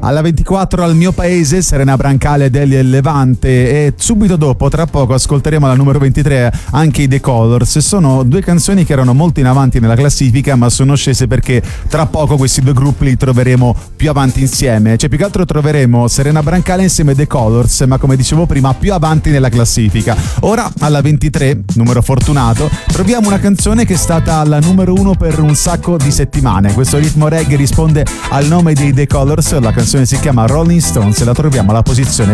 Alla 24 Al mio paese, Serena Brancale, Delia e Levante, e subito dopo, tra poco, ascolteremo alla numero 23 anche i The Colors. Sono due canzoni che erano molto in avanti nella classifica, ma sono scese perché tra poco questi due gruppi li troveremo più avanti insieme. Cioè, più che altro troveremo Serena Brancale insieme ai The Colors, ma come dicevo prima più avanti nella classifica. Ora alla 23, numero fortunato, troviamo una canzone che è stata la numero 1 per un sacco di settimane. Questo ritmo reggae risponde al nome dei The Colors, la canzone si chiama Rolling Stones e la troviamo alla posizione